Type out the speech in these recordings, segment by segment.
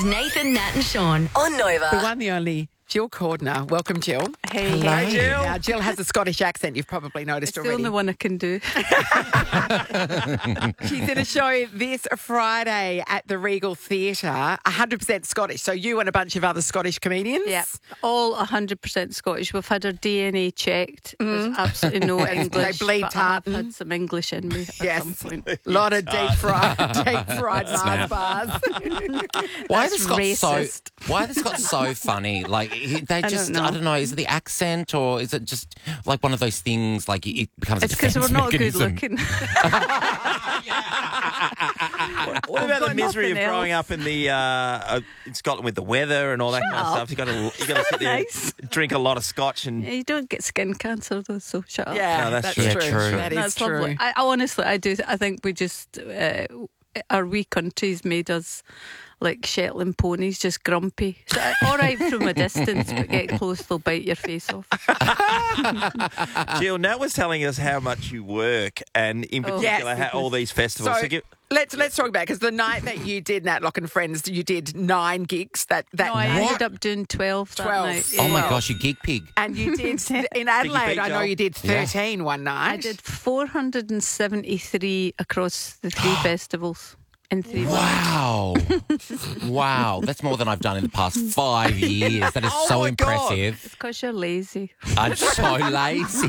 is Nathan, Nat and Sean on Nova. The one, the only Jill Cordner. Welcome, Jill. Hey, Hi, Jill. Now, Jill has a Scottish accent. You've probably noticed It's the already. only one I can do. She's in a show this Friday at the Regal Theatre, 100% Scottish. So you and a bunch of other Scottish comedians? Yeah, all 100% Scottish. We've had our DNA checked. There's absolutely no English. They bleed but I have tartan. had some English in me at some point. A lot of deep fried Mars bars. Why are the That's Scots so? racist. Why are the Scots so funny? Like they just, know. I don't know. Is it the accent or is it just like one of those things? Like it becomes. It's a because we're defense not good mechanism? looking. What about the got misery of nothing growing else. up in the in Scotland with the weather and all that kind of stuff? You got to sit there, Nice. and drink a lot of scotch, and You don't get skin cancer though, so shut up. Yeah, No, that's that's true. true. Yeah, true. That is That's true. lovely. I honestly, I do. I think we just our wee country's made us like Shetland ponies, just grumpy. So, all right from a distance, but get close, they'll bite your face off. Jill, Nat was telling us how much you work, and in particular, Yes. all these festivals. So let's talk about because the night that you did Nat Lock and Friends, you did 9 gigs that No, I night. ended up doing 12 that 12. night. Oh my Well- gosh, you geek pig. And you did in Adelaide. I know Joel. you did 13 one night. I did 473 across the 3 festivals in 3 months. Wow, wow, that's more than I've done in the past 5 years. That is Oh so my God. impressive. It's because you're lazy. I'm so lazy.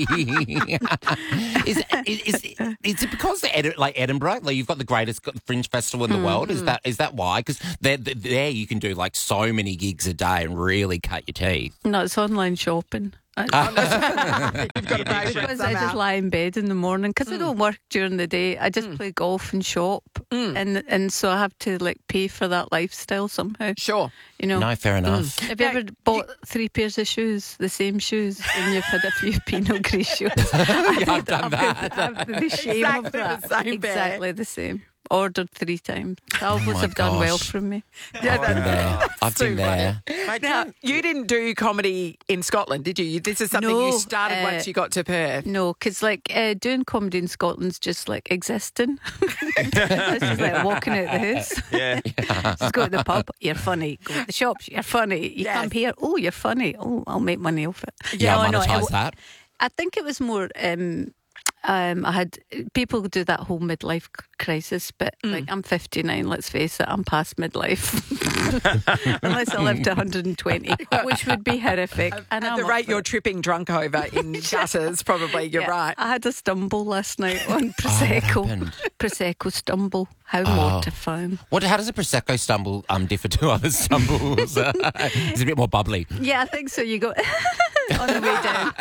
is it because like Edinburgh, like you've got the greatest fringe festival in the world? Is that why? Because there you can do like so many gigs a day and really cut your teeth. No, it's online shopping. You've got to pay for it Because I just somehow. lie in bed in the morning because I don't work during the day. I just play golf and shop, and so I have to like pay for that lifestyle somehow. Sure. You know. No, fair enough. Have you ever bought 3 pairs of shoes, the same shoes, and you've had a few Pinot Grigios? Yeah, I've done that. The shame of Exactly that. the same pair. Exactly the same. Ordered 3 times. Albums my have done well gosh. from me. Yeah, I've been there. I've too been there. Mate, Now, you didn't do comedy in Scotland, did you? This is something you No, started once you got to Perth. No, because like doing comedy in Scotland's just like existing. It's just like walking out the house. yeah. Just go to the pub, you're funny. Go to the shops, you're funny. You Yes. come here, oh, you're funny. Oh, I'll make money off it. Yeah, No, monetize that. I think it was more. I had people do that whole midlife crisis, but like I'm 59. Let's face it, I'm past midlife. Unless I live to 120, which would be horrific. And At I'm the up rate for you're it. tripping drunk over in gutters, probably, you're Yeah, right. I had a stumble last night on Prosecco. happened? Prosecco stumble. How Oh. mortifying. How does a prosecco stumble differ to other stumbles? It's a bit more bubbly. Yeah, I think so. You go on the way down.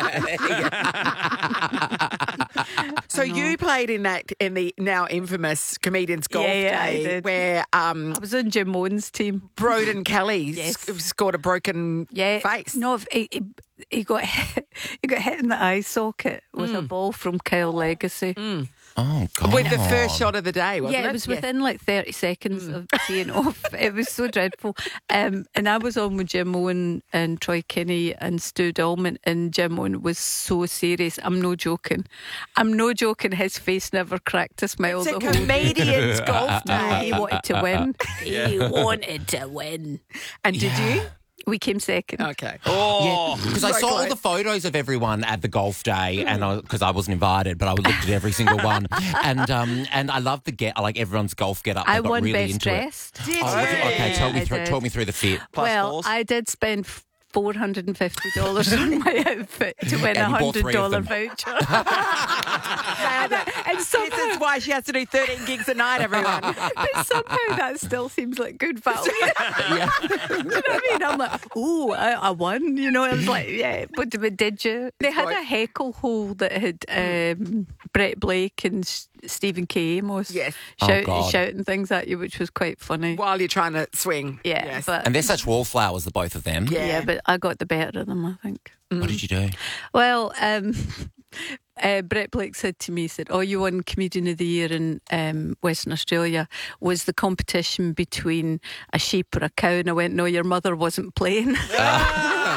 So you played in the now infamous Comedians Golf Yeah, I Day did. where I was on Jim Moan's team. Broden Kelly Yes. scored a broken Yeah, face. No, he got hit, in the eye socket with a ball from Kyle Legacy. Oh God! With the first shot of the day, wasn't Yeah, it was within like 30 seconds of teeing off. It was so dreadful. And I was on with Jim Owen and Troy Kinney and Stu Dallman, and Jim Owen was so serious. I'm no joking. His face never cracked a smile It's a the whole day. comedians golf He day. wanted to win. He wanted to win. And did you? We came second. Okay. Oh, Because I So saw all close. the photos of everyone at the golf day, and because I wasn't invited, but I looked at every single one, and I loved like everyone's golf get up. I got won really best into dressed. It. Did Oh, okay, I did. talk me through the fit. plus Well, balls. I did spend $450 on my outfit to win And a you bought 3 of $100 them. voucher. And and somehow, this is why she has to do 13 gigs a night, everyone. but somehow that still seems like good value. You know what I mean? I'm like, oh, I won. You know, I was like, yeah, but did you? They had a heckle hole that had Brett Blake and Stephen K. Amos Yes. Oh, God. shouting things at you, which was quite funny. While you're trying to swing. Yeah, Yes. but And they're such wallflowers, the both of them. yeah, but I got the better of them, I think. What did you do? Well, Brett Blake said to me, he said, "Oh, you won Comedian of the Year in Western Australia. Was the competition between a sheep or a cow?" And I went, "No, your mother wasn't playing."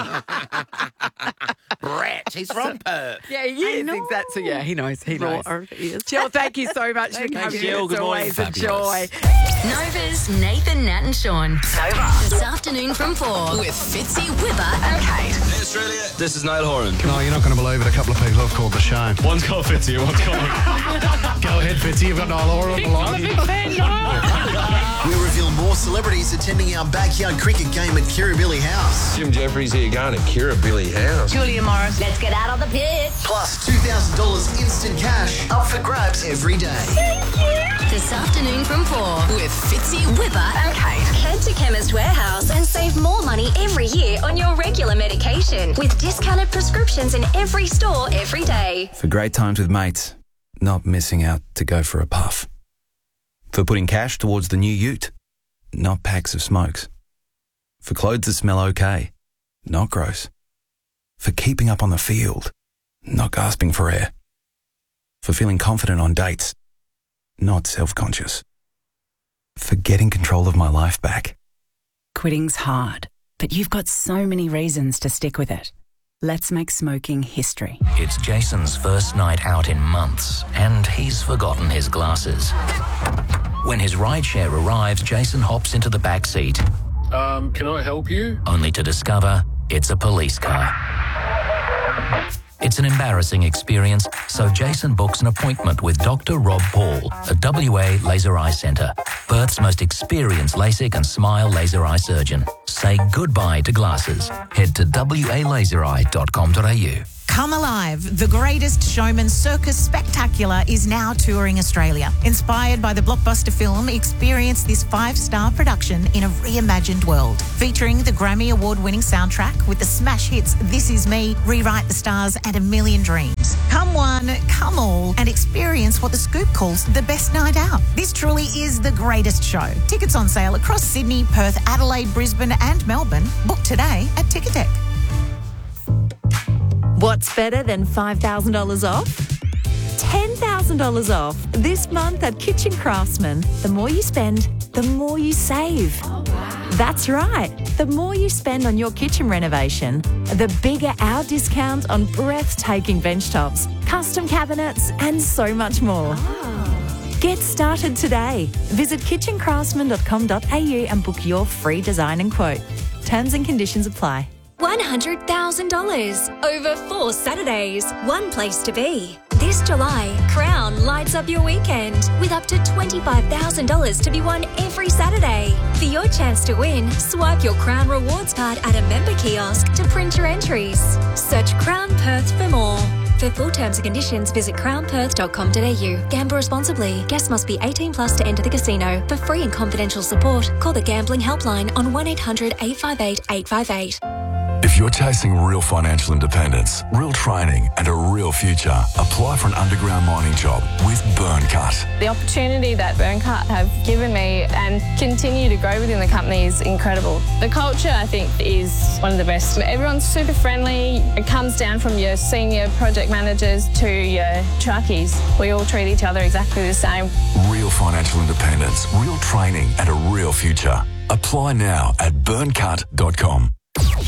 Brett, he's from Perth. Yeah, he is. know. Exactly. So, yeah, he knows. He knows. Rotter he is. Jill, thank you so much for coming. Jill. It's Good morning. always a joy. Nova's Nathan, Nat and Sean. Nova. This afternoon from 4 with Fitzy, Wipper and Kate. Hey Australia, this is Niall Horan. No, you're not going to believe it. A couple of people have called the show. One's called Fitzy, one's called... Go ahead, Fitzy. You've got Niall Horan on the line. We reveal more celebrities attending our backyard cricket game at Kirribilli House. Jim Jeffries here going to Kirribilli House. Julia Morris. Let's get out on the pitch. Plus $2,000 instant cash up for grabs every day. This afternoon from 4 with Fitzy, Wipper and Kate. Head to Chemist Warehouse and save more money every year on your regular medication with discounted prescriptions in every store every day. For great times with mates, not missing out to go for a puff. For putting cash towards the new ute, not packs of smokes. For clothes that smell okay, not gross. For keeping up on the field, not gasping for air. For feeling confident on dates, not self-conscious. For getting control of my life back. Quitting's hard, but you've got so many reasons to stick with it. Let's make smoking history. It's Jason's first night out in months, and he's forgotten his glasses. When his rideshare arrives, Jason hops into the back seat. Can I help you? Only to discover it's a police car. It's an embarrassing experience, so Jason books an appointment with Dr. Rob Paul at WA Laser Eye Centre, Perth's most experienced LASIK and SMILE laser eye surgeon. Say goodbye to glasses. Head to walasereye.com.au. Come Alive, the Greatest Showman Circus Spectacular is now touring Australia. Inspired by the blockbuster film, experience this 5-star production in a reimagined world. Featuring the Grammy Award-winning soundtrack with the smash hits This Is Me, Rewrite the Stars and A Million Dreams. Come one, come all, and experience what The Scoop calls the best night out. This truly is the greatest show. Tickets on sale across Sydney, Perth, Adelaide, Brisbane and Melbourne. Book today at Ticketek. What's better than $5,000 off? $10,000 off this month at Kitchen Craftsman. The more you spend, the more you save. Oh, wow. That's right. The more you spend on your kitchen renovation, the bigger our discount on breathtaking bench tops, custom cabinets, and so much more. Oh. Get started today. Visit kitchencraftsman.com.au and book your free design and quote. Terms and conditions apply. $100,000 over 4 Saturdays. One place to be. This July, Crown lights up your weekend with up to $25,000 to be won every Saturday. For your chance to win, swipe your Crown rewards card at a member kiosk to print your entries. Search Crown Perth for more. For full terms and conditions, visit crownperth.com.au. Gamble responsibly. Guests must be 18 plus to enter the casino. For free and confidential support, call the Gambling Helpline on 1-800-858-858. If you're chasing real financial independence, real training and a real future, apply for an underground mining job with Burncut. The opportunity that Burncut have given me and continue to grow within the company is incredible. The culture, I think, is one of the best. Everyone's super friendly. It comes down from your senior project managers to your truckies. We all treat each other exactly the same. Real financial independence, real training and a real future. Apply now at burncut.com.